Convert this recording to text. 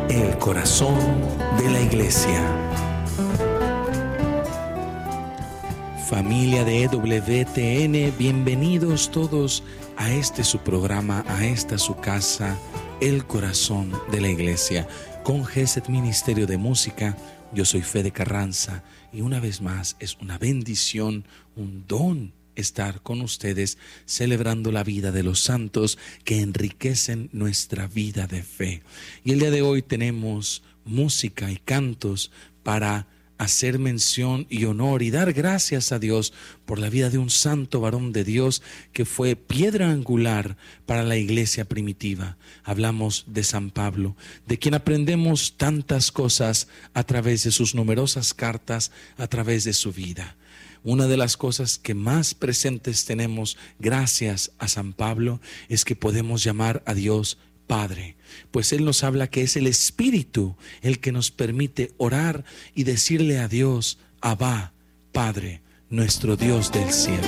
El corazón de la iglesia. Familia de EWTN, bienvenidos todos a este su programa, a esta su casa, El corazón de la iglesia, con GESET Ministerio de Música. Yo soy Fede Carranza y una vez más es una bendición, un don estar con ustedes celebrando la vida de los santos que enriquecen nuestra vida de fe. Y el día de hoy tenemos música y cantos para hacer mención y honor y dar gracias a Dios por la vida de un santo varón de Dios que fue piedra angular para la iglesia primitiva. Hablamos de San Pablo, de quien aprendemos tantas cosas a través de sus numerosas cartas, a través de su vida. Una de las cosas que más presentes tenemos gracias a San Pablo es que podemos llamar a Dios Padre, pues Él nos habla que es el Espíritu el que nos permite orar y decirle a Dios, Abba, Padre, nuestro Dios del cielo.